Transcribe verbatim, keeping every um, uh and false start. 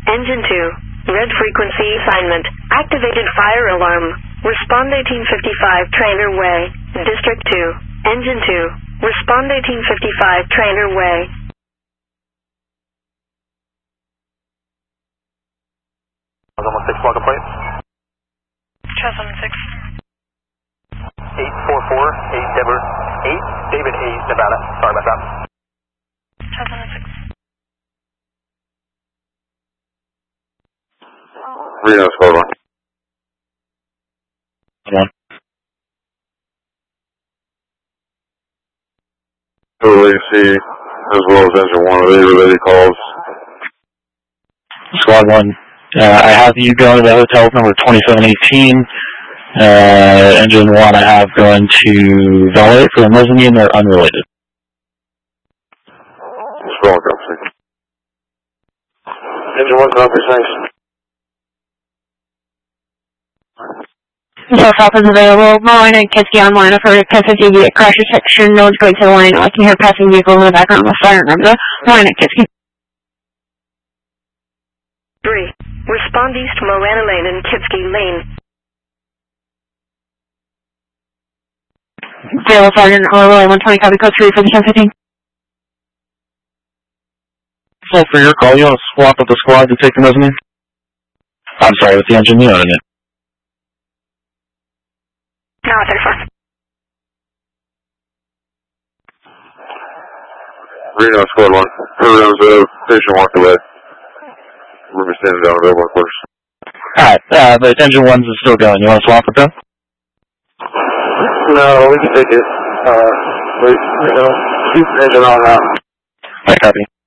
Engine two. Red frequency assignment. Activated fire alarm. Respond eighteen fifty-five Trainer Way. District two. Engine two. Respond eighteen fifty-five Trainer Way. one six welcome plate. Chess seven six. eight four four eight David eight David Hayes, Nevada. Sorry about that. Chess seven six. Reno squad one. One. Latency as well as engine one. Are they related calls? Squad one. Uh, I have you going to the hotel number twenty-seven eighteen. Uh, engine one I have going to Valet for the mezzanine. They're unrelated. Squad one, copy. Engine one, copy, thanks. So South is available. Line and Kitsky on line. I've heard a ten fifty get crash detection. No one's going to the line. I can hear passing vehicle in the background with fire. Remember line at Kitsky. three. Respond east Morana Lane and Kitsky Lane. Available Sergeant Orwell one twenty copy code three for the ten fifteen. So for your call, you want to swap with the squad to take the mezzanine? I'm sorry, with the engine unit in it. No, thirty-four. Reno squad one. Her rounds of patient walked away. We'll be standing down available, of course. Alright, uh, but engine one's is still going. You want to swap with them? No, we can take it. Uh, wait, you know, keep the engine on now. I copy.